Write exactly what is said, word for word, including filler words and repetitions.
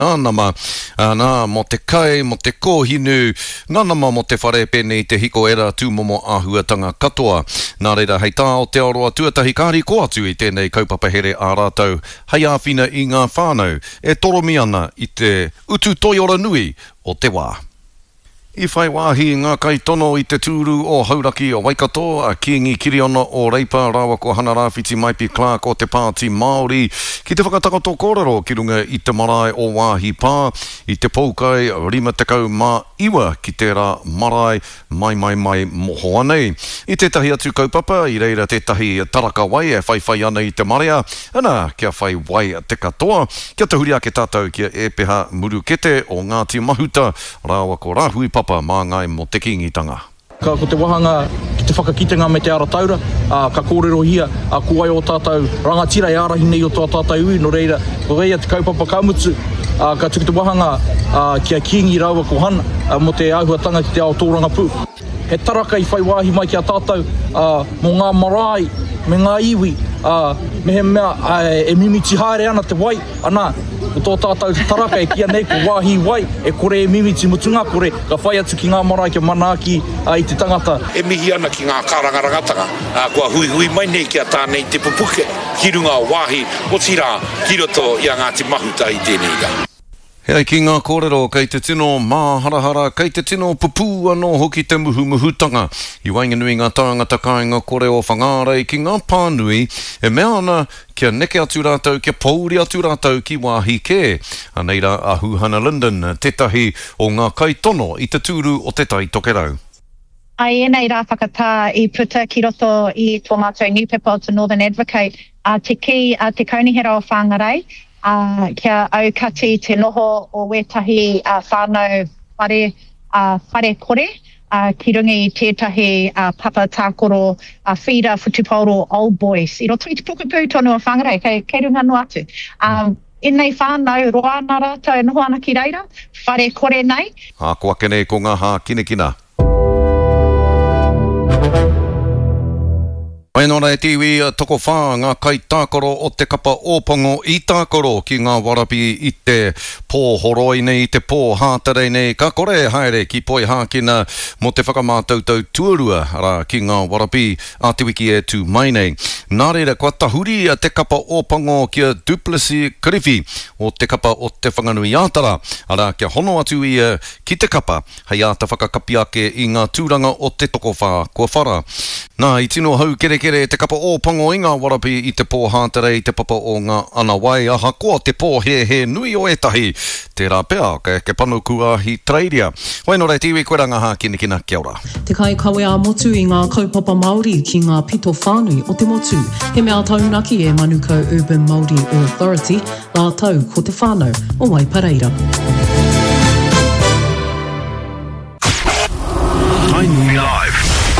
Anama, ana mo te kai, mo te kōhinu, nanama mo te whare pene i te hiko era tūmomo āhuatanga katoa. Nā reira, hei tā o te aroa tuatahi kāri ko atu i tēnei kaupapa here ā rātou. Hei āwhina i ngā whānau, e toromi ana i te utu toiora nui o te wā. I whai wāhi ngā kai tono i te tūru o Hauraki o Waikato, a Kiengi Kiriona o Reipa, rawa ko Hana Rāwhiti Maipi Clark o te Pāti Māori, ki te whakatakato kōrero ki runga i te marae o wāhi pā, i te poukai rima tekau mā iwa ki te rā marae mai mai mai moho anei. I tētahi atu kaupapa, i reira tētahi taraka wai e whai whai ana i te marea, ana kia whai wai te katoa, kia te huri ake tātou kia e peha murukete o Ngāti Mahuta, rawa ko Rahui Papa mā ngai mo te kingitanga. Ka ko te wahanga ki te whakakitenga me te ara taura, uh, ka kōrero hia, a uh, kuai o tātou rangatira e arahi nei o tō tātou ui, no reira, ko reia te kaupapa kaumutsu, uh, ka tuku te wahanga uh, kia kiengi rawa ko hana, uh, mo te āhuatanga ki te ao tōranga pū. He taraka i whai wāhi mai ki a tātou, uh, mo ngā marae, me ngā iwi, uh, me he mea uh, e mimiti haere ana te wai, ana, ko tō tātou taraka e kia nei, ko wāhi wai, e kore e mimiti mutunga, kore ka whai atu ki ngā marae kia manaaki uh, i te tangata. E mihi ana ki ngā kārangarangatanga, uh, kua hui hui mai nei kia tānei te pupuke, ki runga o wāhi, o tira, ki roto i a Ngāti Mahuta i tēnei rā. Hei ki ngā kōrero, kei te tino māharahara, kei te tino pupu anō hoki te muhu muhutanga. I wainganui ngā tāngata kāinga kore o whangārei ki ngā pānui, e mea ana kia neke atu rātou, kia pauri atu rātou ki wāhi kē. Aneira ahu Hannah Linden, tētahi o ngā kaitono i te tūru o tētai tokerau. Ai enei rā whakatā i puta ki roto i tō mātou newspaper to Northern Advocate, uh, te ki uh, te kaunihera o whāngarei, Uh, kia au kati te noho o wetahi uh, whānau whare, uh, whare kore, uh, ki runga i tētahi uh, papa tākoro uh, whira whutupauro old boys. I roto i te pukupū tonu o whangarei, kei, kei runga no atu. Um, Inei whānau roa nā rātou e noho ana ki reira, whare kore nei. Hā kua kene ko ngā hā kinekina. Wainora e tiwi toko whā ngā kai tākoro o te kapa ōpango i tākoro ki ngā warapi i te pōhoroi nei, i te pōhātarei nei, ka kore haere ki poi hākina mo te whakamātautau tuarua ara ki ngā warapi a te wiki e tū mai nei. Nā reira, kua tahuri a te kapa ōpango kia Duplessis Kiriwhi o te kapa o te whanganui ātara, ara kia hono atu i ki te kapa, hei āta whakakapi ake i ngā tūranga o te toko whā kua whara. Nā, i tino hau kere kere te kapa ōpango i ngā warapi i te pōhātere i te papa o ngā ana wai, aha koa te pōhe he nui o etahi, te rā pea, ke, ke panu kua hi treiria. Wainora e tiwi, koe ranga hā kinekina, kia ora. Te kai kawe a motu i ngā kaupapa Māori ki ngā pito whānui o te motu. He mea taunaki e Manukau Urban Māori Authority, lā tau ko te whānau o Waipareira.